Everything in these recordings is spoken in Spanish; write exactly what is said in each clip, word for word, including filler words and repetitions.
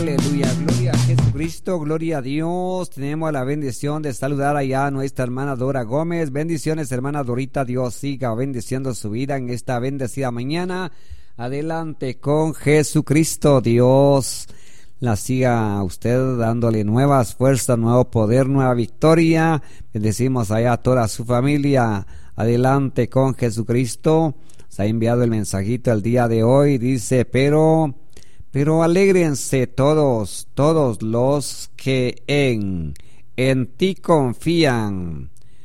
Aleluya, gloria a Jesucristo, gloria a Dios. Tenemos la bendición de saludar allá a nuestra hermana Dora Gómez. Bendiciones, hermana Dorita. Dios siga bendiciendo su vida en esta bendecida mañana. Adelante con Jesucristo. Dios la siga a usted dándole nuevas fuerzas, nuevo poder, nueva victoria. Bendecimos allá a toda su familia. Adelante con Jesucristo. Se ha enviado el mensajito el día de hoy. Dice, pero... Pero alégrense todos, todos los que en, en ti confían.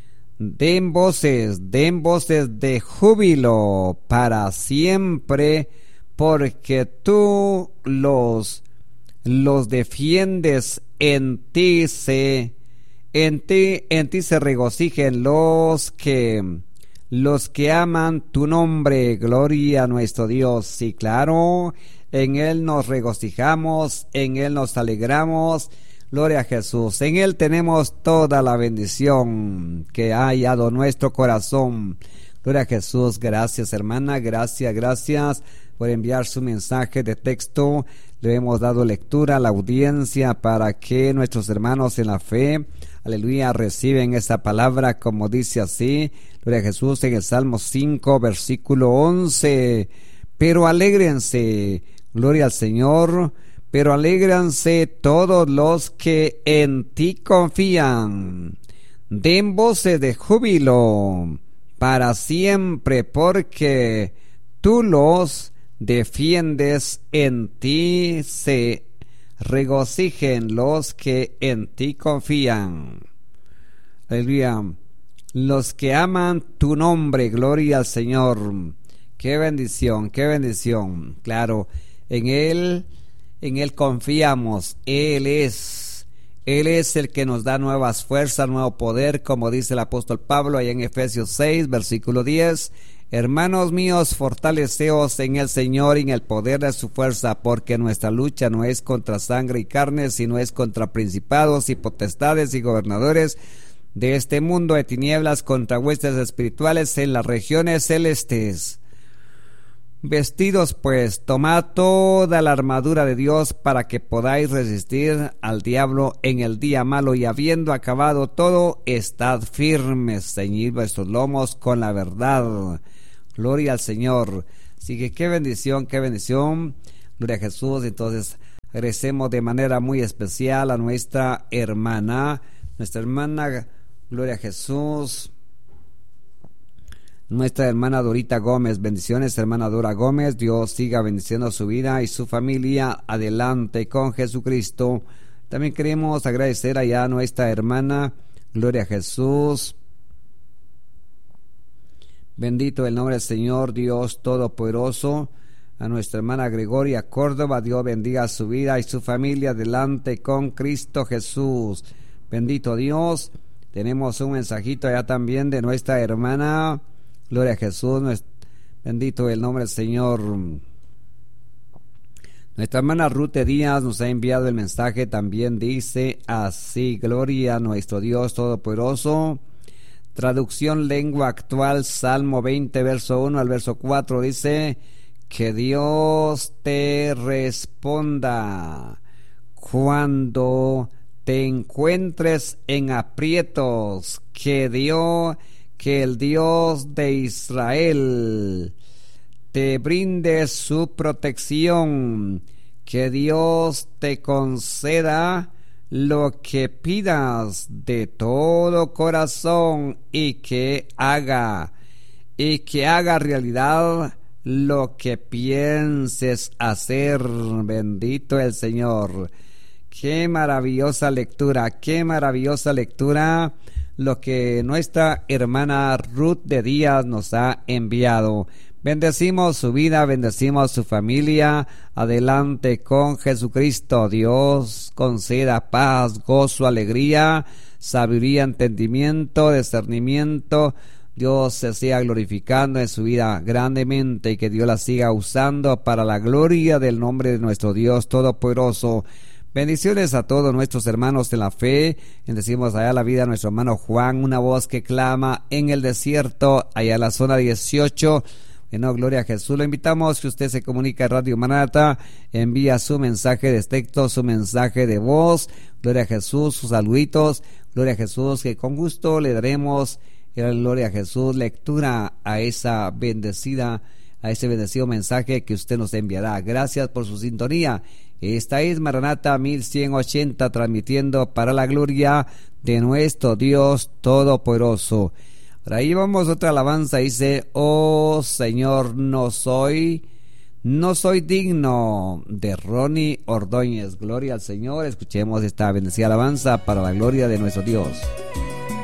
Den voces, den voces de júbilo para siempre, porque tú los, los defiendes. En ti se, en ti, en ti se regocijen los que, los que aman tu nombre. Gloria a nuestro Dios. Sí, claro. En Él nos regocijamos, en Él nos alegramos, gloria a Jesús. En Él tenemos toda la bendición que ha hallado nuestro corazón. Gloria a Jesús. Gracias, hermana, gracias, gracias por enviar su mensaje de texto. Le hemos dado lectura a la audiencia para que nuestros hermanos en la fe, aleluya, reciben esa palabra como dice así. Gloria a Jesús en el Salmo cinco, versículo once. Pero alégrense, gloria al Señor, pero alégrense todos los que en ti confían. Den voces de júbilo para siempre, porque tú los defiendes. En ti se regocijen los que en ti confían. Aleluya. Los que aman tu nombre, gloria al Señor. Qué bendición, qué bendición. Claro, en Él, en Él confiamos. Él es, Él es el que nos da nuevas fuerzas, nuevo poder, como dice el apóstol Pablo allá en Efesios seis, versículo diez. Hermanos míos, fortaleceos en el Señor y en el poder de su fuerza, porque nuestra lucha no es contra sangre y carne, sino es contra principados y potestades y gobernadores de este mundo de tinieblas, contra huestes espirituales en las regiones celestes. Vestidos pues, tomad toda la armadura de Dios para que podáis resistir al diablo en el día malo, y habiendo acabado todo, estad firmes, ceñid vuestros lomos con la verdad. Gloria al Señor. Así que qué bendición, qué bendición. Gloria a Jesús. Entonces agradecemos de manera muy especial a nuestra hermana, nuestra hermana, gloria a Jesús, nuestra hermana Dorita Gómez. Bendiciones, hermana Dora Gómez. Dios siga bendiciendo su vida y su familia. Adelante con Jesucristo. También queremos agradecer allá a nuestra hermana, gloria a Jesús. Bendito el nombre del Señor, Dios Todopoderoso. A nuestra hermana Gregoria Córdoba, Dios bendiga su vida y su familia. Adelante con Cristo Jesús. Bendito Dios. Tenemos un mensajito allá también de nuestra hermana, gloria a Jesús, bendito el nombre del Señor. Nuestra hermana Ruth Díaz nos ha enviado el mensaje, también dice así: gloria a nuestro Dios Todopoderoso. Traducción lengua actual, Salmo veinte, verso uno al verso cuatro, dice: que Dios te responda cuando te encuentres en aprietos, que Dios, que el Dios de Israel te brinde su protección, que Dios te conceda lo que pidas de todo corazón, y que haga, y que haga realidad lo que pienses hacer. Bendito el Señor. Qué maravillosa lectura, qué maravillosa lectura lo que nuestra hermana Ruth de Díaz nos ha enviado. Bendecimos su vida, bendecimos su familia. Adelante con Jesucristo. Dios conceda paz, gozo, alegría, sabiduría, entendimiento, discernimiento. Dios se siga glorificando en su vida grandemente, y que Dios la siga usando para la gloria del nombre de nuestro Dios Todopoderoso. Bendiciones a todos nuestros hermanos de la fe. Bendecimos allá la vida a nuestro hermano Juan, una voz que clama en el desierto, allá en la zona dieciocho. Bueno, gloria a Jesús. Lo invitamos que usted se comunique a Radio Maranatha, envía su mensaje de texto, su mensaje de voz. Gloria a Jesús, sus saluditos. Gloria a Jesús, que con gusto le daremos, gloria a Jesús, lectura a esa bendecida, a ese bendecido mensaje que usted nos enviará. Gracias por su sintonía. Esta es Maranatha mil ciento ochenta, transmitiendo para la gloria de nuestro Dios Todopoderoso. Por ahí vamos, otra alabanza, dice: oh Señor, no soy, no soy digno, de Ronnie Ordóñez. Gloria al Señor. Escuchemos esta bendecida alabanza para la gloria de nuestro Dios.